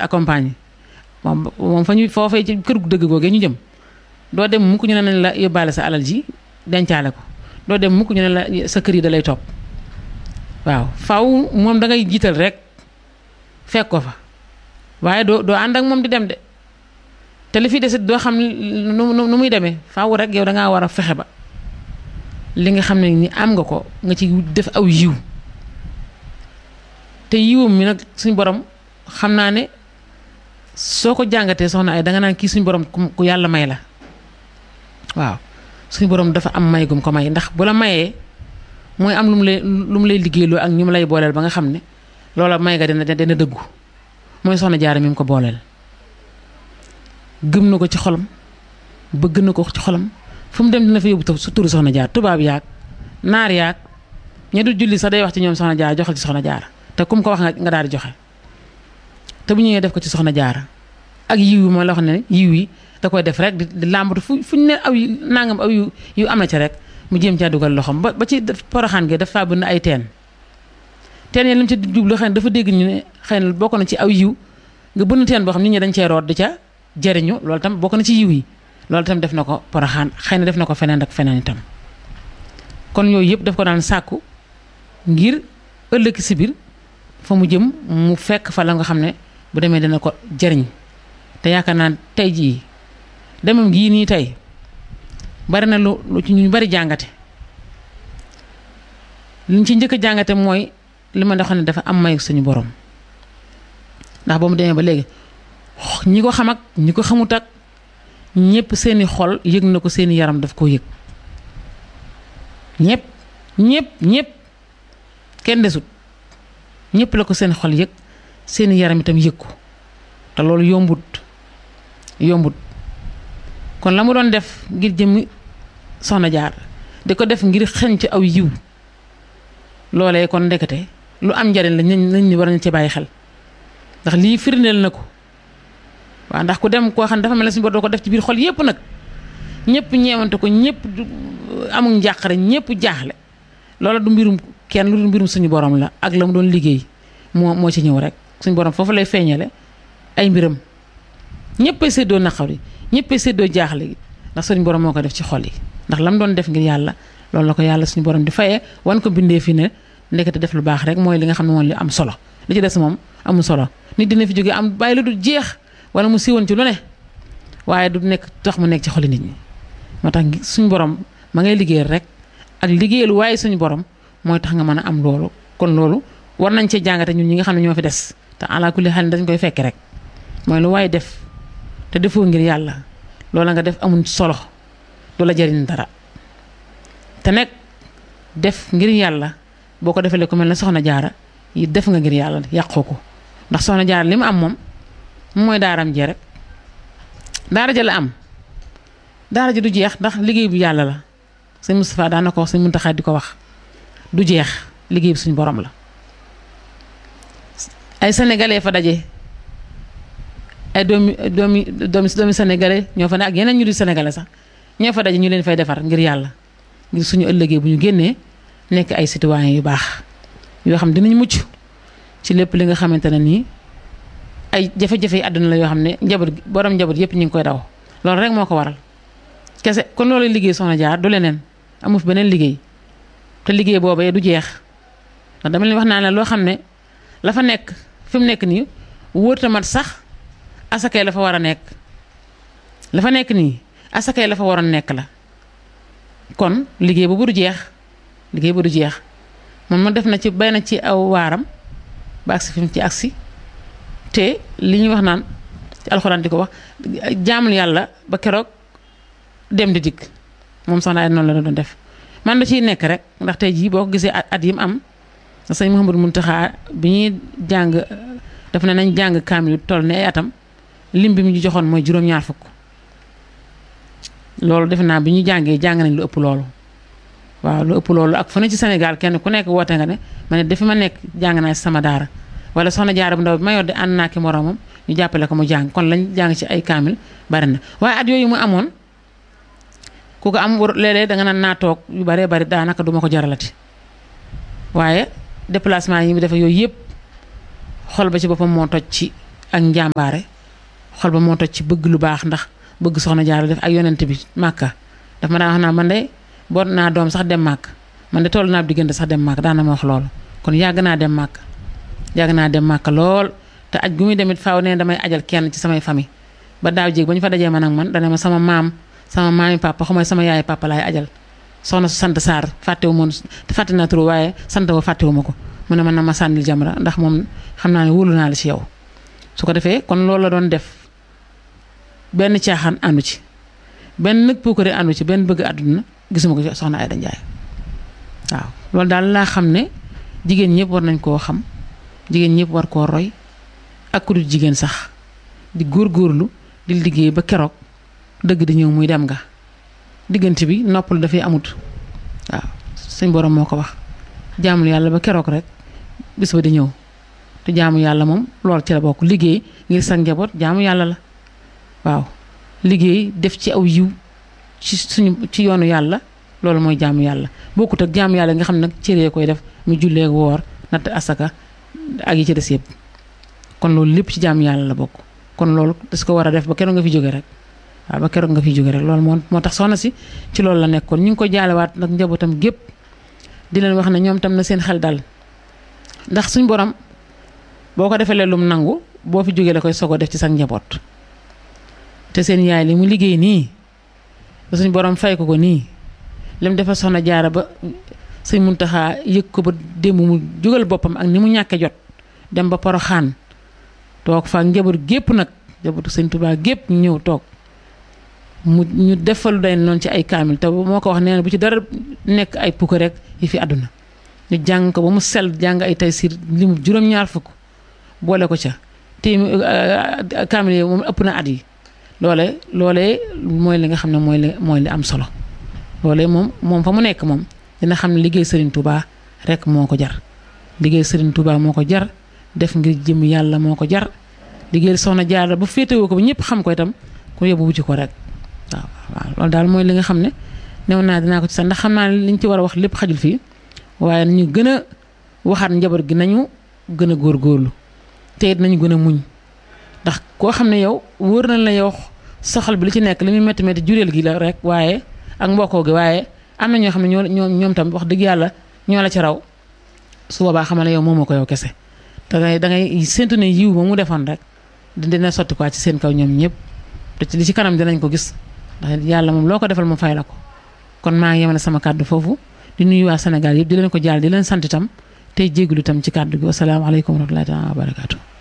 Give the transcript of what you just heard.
accompagner moom fa ñu foofee ci kër gu dëgg googee ñu jëm doo dem mukk ñu ne nañ la yóbbaale sa alal ji dencaale ko doo dem mukk ñu ne la sa kër yi da lay topp waaw faw moom da ngay jiital rek fekk ko fa waaye doo ànd ak moom di dem de te li fi desit doo xam nu muy demee faaw rek yow da ngaa war a fexe ba li nga xam ne ni am nga ko nga ci def aw yiw te yiwam mi nag suñu borom xam naa ne soo ko jàngatee soxna ay danga naan kii suñu borom ku yàlla may la waaw suñu borom dafa am may gum ko may ndax bu la mayee mooy am lu mu lay liggéeyloo ak ñu mu lay booleel ba nga xam ne loola may nga dina dëggu mooy soxna jaara mi mu ko booleel gëm na ko ci xolam bëgg na ko ci xolam fu mu dem dina fa yóbbu su turu soxna jaar tubaab yaag naar yaag ña du julli sax day wax ci ñoom soxna jaara joxal ci soxna jaara te kum ko wax nga daal di joxe te bu ñëwee def ko ci soxna jaara ak yiw yi mooy la wax ne yiw yi da koy def rek di làmbatu fuñ ne aw nangam aw yu am na ci rek mu jéem caa dugal loxoom ba ci poroxaan gi dafa bëgg ay teen yi li mu ci jublu xëy na dafa dégg ñu ne xëy na bokk na ci aw yiw nga bënn teen boo xam nit ñi dañ cee root di ca jëriñu loolu tam bokk na ci yiw yi loolu tam def na ko poroxaan xëy na def na ko feneen ak feneen itam kon yooyu yëpp daf ko daan sàkku ngir ëllëg si biir fa mu jëm mu fekk fa la nga xam ne bu demee dina ko jëriñ te yaakaar naa tey jii demam gii nii tey bari na lu ci ñu bari jàngate liñ ci njëkk a jàngate mooy li ma xam ne dafa am may suñu borom ndax ba mu demee ba léegi ñi ko xam ak ñi ko xamut ak ñëpp seeni xol yëg na ko seeni yaram daf koo yëg ñëpp kenn desut ñëpp la ko seen xol yëg seeni yaram itam yëg ko te loolu yombut kon la mu doon def ngir jëmmi soxna jaar di ko def ngir xeñ ci aw yiw loolee kon ndekete lu am njariñ la nañ ni war nañ ci bàyyi xel ndax lii firndeel na ko waaw ndax ku dem koo xam ne dafa mel ne suñu bor doo ko def ci biir xol yépp nag ñëpp ñeewante ko ñëpp amul njàqare ñëpp jaaxle loola du mbirum kenn lu du mbirum suñu borom la ak la mu doon liggéey moo ci ñëw rek suñu borom foofu lay feeñale ay mbiram ñëppay séddoo naqar yi ñëppay séddoo jaaxle gi ndax suñu borom moo ko def ci xol yi ndax la mu doon def ngir yàlla loolu la ko yàlla suñu borom di fayee wan ko bindee fi ne ndekete def lu baax rek mooy li nga xam ne moom li am solo li ci des moom amul solo nit dina fi jógee am bàyyi lu du jeex wala mu siiwoon ci lu ne waaye du nekk tax mu nekk ci xoli nit ñi moo tax suñu borom ma ngay liggéeyal rek ak liggéeyal waaye suñu borom mooy tax nga mën a am loolu kon loolu war nañ cee jàngate ñun ñi nga xam ne ñoo fi des te ala kulli xel dañ koy fekke rek mooy lu waaye def te defoo ngir yàlla loola nga def amul solo du la jëriñ dara te nag def ngir yàlla boo ko defalee ku mel ne soxna jaara yi def nga ngir yàlla yàqoo ko ndax soxna jaara li mu am moom mooy daaram jee rek daara ja la am daara ji du jeex ndax liggéey bu yàlla la sëñ Moustapha daan na ko wax sëñ Muntaxa di ko wax du jeex liggéey bi suñu borom la ay sénégalais fa daje ay doomi sénégalais ñoo fa ne ak yeneen ñu di sénégalais sax ñoo fa daje ñu leen fay defar ngir yàlla ngir suñu ëllëgee bu ñu génnee nekk ay citoyens yu baax yoo xam dinañ mucc ci lépp li nga xamante ne nii ay jafe-jafe yi àdduna la yoo xam ne borom njaboot yëpp ñu ngi koy daw loolu rek moo ko waral kese kon loolu liggéey soxna jaar du leneen amu fi beneen liggéey te liggéey boobee du jeex ndax dama leen wax naa ne loo xam ne la fa nekk fi mu nekk nii wóorta mat sax asakay la fa war a nekk la fa nekk nii asakay la fa waroon nekk la kon liggéey boobu du jeex moom ma def na ci bay na ci aw waaram ba agsi fi mu ci agsi te li ñuy wax naan ci alxuraan di ko wax jaamul yàlla ba keroog dem di dikk moom soxna ay noonu la doon def man da ciy nekk rek ndax tey jii boo ko gisee at yi mu am sëñ Mouhamadou Mountakha bi ñuy jàng dafa ne nañ jàng kaamil toll ne ay atam lim bi mu ñu joxoon mooy juróom-ñaar fukk loolu defe naa bi ñu jàngee jàng nañ lu ëpp loolu waaw lu ëpp loolu ak fu ne ci Sénégal kenn ku nekk woote nga ne ma ne dafi ma nekk jàng naa ci sama daara wala soxna jaara bu ndaw bi ma yor de ànd naa ki moroomam ñu jàppale ko mu jàng kon lañ jàng ci ay kaamil bari na waaye at yooyu mu amoon ku ko am léeg-léeg danga naan naa toog yu baree bari daanaka duma ko jaralati waaye déplacement yi mu defe yooyu yëpp xol ba ci boppam moo toj ci ak njàmbaare xol ba moo toj ci bëgg lu baax ndax bëgg soxna Jaara def ak yonent bi Màkka daf ma daan wax naa man de boot naa doom sax dem màkk man de toll naa diggante sax dem màkk daan na ma wax loolu kon yàgg naa dem màkk lool te aj gu muy demit faaw ne damay ajal kenn ci samay famille ba daaw jéeg ba ñu fa dajee man ak man dana ma sama maami papa xamay sama yaay papa laay ajal soxna su sant Sarr fàtte naa turu waaye sant wa fàttewu ma ko mu ne man na ma sànnil Jamra ndax moom xam naa ne wóolu naa la ci yow su ko defee kon loolu la doon def benn caaxaan àndu ci benn nag puukare àndu ci benn bëgg àdduna gisuma ko ci soxna Aïda Ndiaye waaw loolu daal laa xam ne jigéen ñëpp war nañ koo xam jigéen ñëpp war koo roy ak ku dul jigéen sax di góorgóorlu di liggéey ba keroog dëgg di ñëw muy dem nga diggante bi noppal dafay amut waaw suñ borom moo ko wax jaamul yàlla ba keroog rek bis ba di ñëw te jaamu yàlla moom loolu ci la bokk liggéey ngir sa njaboot jaamu yàlla la waaw liggéey def ci aw yiw ci yoonu yàlla loolu mooy jaamu yàlla bokkut ak jaamu yàlla nga xam ne nag cëree koy def mu jullee woor natt asaka ak yi ci des yëpp kon loolu lépp ci jaamu yàlla la bokk kon loolu das ko war a def ba keroog nga fi jóge rek waaw ba keroog nga fi jóge rek loolu moo tax soxna si ci loolu la nekkoon ñu ngi ko jaalewaat nag njabootam gépp di leen wax ne ñoom tam na seen xel dal ndax suñ borom boo ko defalee lum nangu boo fi jógee la koy sogo def ci sa njaboot te seen yaay li mu liggéey nii ba suñ borom fay ko nii lim dafa soxna Jaara ba sëñ Muntaxa yëg ko ba démb mu jógal boppam ak ni mu ñàkke jot dem ba Poroxaan toog fa njaboot gépp nag njabootu sëñ Tuubaa gépp ñu ñëw toog ñu defalu day noonu ci ay kaamil te moo ko wax nee na bu ci dara nekk ay pukk rek yi fi àdduna ñu jàng ko ba mu sell jàng ay Taysiir limu juróom-ñaar fukk boole ko ca te kaamil yi moom ëpp na at yi loolee mooy li nga xam ne mooy li am solo loolee moom fa mu nekk moom dina xam ne liggéey Serigne Touba rek moo ko jar liggéey Serigne Touba moo ko jar def ngir jëm yàlla moo ko jar liggéey soxna Jaara bu féetewoo ko ba ñëpp xam ko itam ku yóbbu wuti ko rek waaw loolu daal mooy li nga xam ne new naa dinaa ko ci sax ndax xam naa ne liñ ci war a wax lépp xajul fii waaye nañu gën a waxaat njaboot gi nañu gën a góorgóorlu te it nañu gën a muñ ndax koo xam ne yow wóor na la yow soxal bi li ci nekk li muy métti métti jureel gi la rek waaye ak mbokkoo gi waaye am na ñoo xam ne ñoom tam wax dëgg yàlla ñoo la ci raw su boobaa xamal ne yow moomoo ko yow kese da ngay séntu ne yiw ba mu defoon rek dina sotti quoi ci seen kaw ñoom ñëpp te li ci kanam dinañ ko gis ndax yàlla moom loo ko defal mu fay la ko kon maa ngi yemale sama kàddu foofu di nuyu waa Sénégal yëpp di leen ko jaal di leen sant itam tey jégalu itam ci kàddu gi wasalaamaaleykum wa rahmatullaahi wa barakaatu